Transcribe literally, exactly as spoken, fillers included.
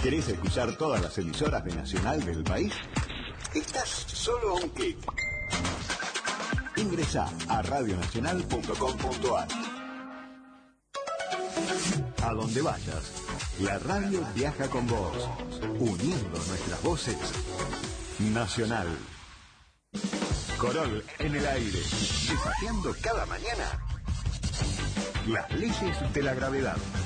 ¿Querés escuchar todas las emisoras de Nacional del país? Estás solo a un clic. Ingresá a radio nacional punto com punto ar. A donde vayas, la radio viaja con vos, uniendo nuestras voces. Nacional. Corol en el aire, desafiando cada mañana las leyes de la gravedad.